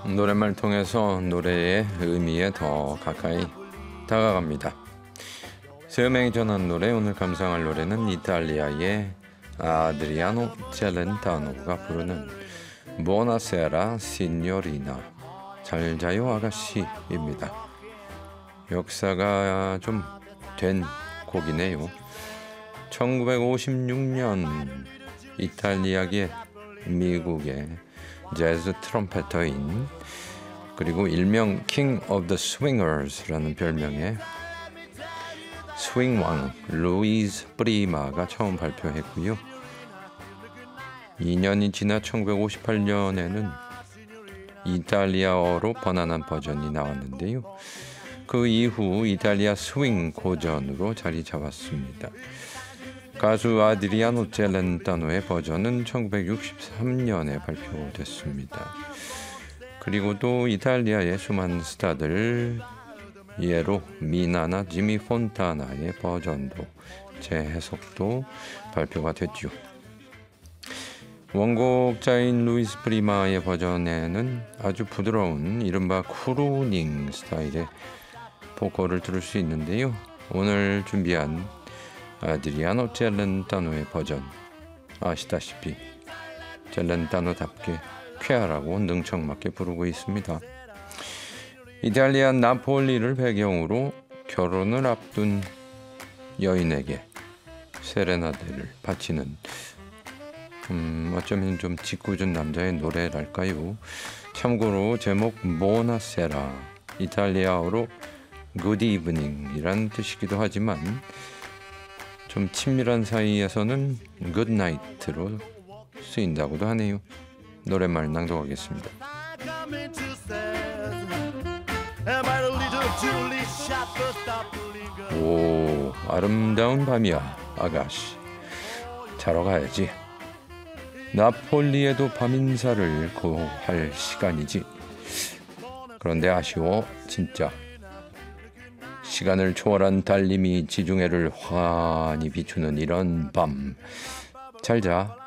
노랫말 통해서 노래의 의미에 더 가까이 다가갑니다. 세 명이 전한 노래, 오늘 감상할 노래는 이탈리아의 아드리아노 젤렌타노가 부르는 부오나세라 시뇨리나, 잘 자요 아가씨입니다. 역사가 좀 된 곡이네요. 1956년 이탈리아계 미국의 재즈 트럼펫터인, 그리고 일명 킹 오브 더 스윙어스라는 별명의 스윙왕 루이즈 프리마가 처음 발표했고요. 2년이 지나 1958년에는 이탈리아어로 번안한 버전이 나왔는데요. 그 이후 이탈리아 스윙 고전으로 자리 잡았습니다. 가수 아드리아노 젤렌타노의 버전은 1963년에 발표됐습니다. 그리고 또 이탈리아의 수많은 스타들, 예로 미나나 지미 폰타나의 버전도, 재해석도 발표가 됐죠. 원곡자인 루이스 프리마의 버전에는 아주 부드러운 이른바 크루닝 스타일의 보컬을 들을 수 있는데요. 오늘 준비한 아드리아노 젤렌타노의 버전, 아시다시피 젤렌타노답게 쾌활하고 능청맞게 부르고 있습니다. 이탈리아 나폴리를 배경으로 결혼을 앞둔 여인에게 세레나데를 바치는 어쩌면 좀 짓궂은 남자의 노래랄까요. 참고로 제목 부오나세라, 이탈리아어로 good evening이란 뜻이기도 하지만 좀 친밀한 사이에서는 good night로 쓰인다고도 하네요. 노랫말 낭독하겠습니다. 오, 아름다운 밤이야 아가씨, 자러 가야지. 나폴리에도 밤인사를 고할 시간이지. 그런데 아쉬워 진짜. 시간을 초월한 달님이 지중해를 환히 비추는 이런 밤. 잘 자.